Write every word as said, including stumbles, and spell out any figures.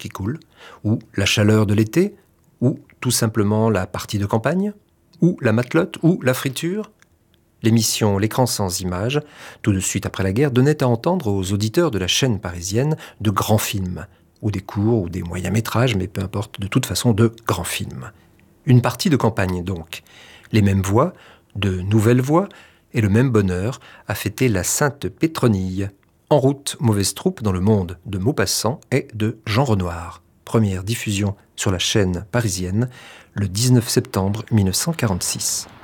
qui coule, ou la chaleur de l'été, ou tout simplement la partie de campagne, ou la matelote, ou la friture. L'émission L'écran sans images, tout de suite après la guerre, donnait à entendre aux auditeurs de la chaîne parisienne de grands films, ou des courts, ou des moyens métrages, mais peu importe, de toute façon, de grands films. Une partie de campagne donc. Les mêmes voix, de nouvelles voix, et le même bonheur à fêter la Sainte Pétronille. En route, mauvaise troupe dans le monde de Maupassant et de Jean Renoir. Première diffusion sur la chaîne parisienne le dix-neuf septembre mille neuf cent quarante-six.